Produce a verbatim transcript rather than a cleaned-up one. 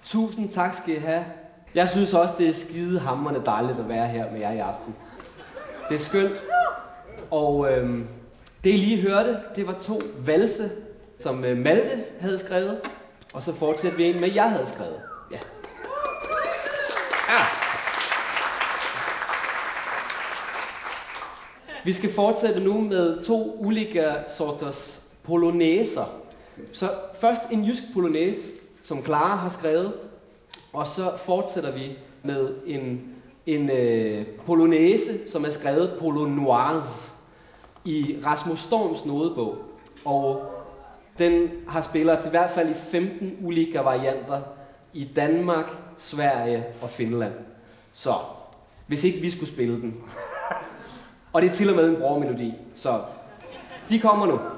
Tusind tak skal I have. Jeg synes også, det er skide hamrende dejligt at være her med jer i aften. Det er skønt. Og øhm, det I lige hørte, det var to valse, som øh, Malte havde skrevet. Og så fortsætter vi en med, jeg havde skrevet. Ja. Ja. Vi skal fortsætte nu med to ulike sorters polonæser. Så først en jysk polonæse, som Clara har skrevet. Og så fortsætter vi med en, en øh, polonæse, som er skrevet polonoise i Rasmus Storms nodebog. Og den har spillet i hvert fald i femten ulike varianter i Danmark, Sverige og Finland. Så hvis ikke vi skulle spille den. Og det er til og med en brormelodi. Så de kommer nu.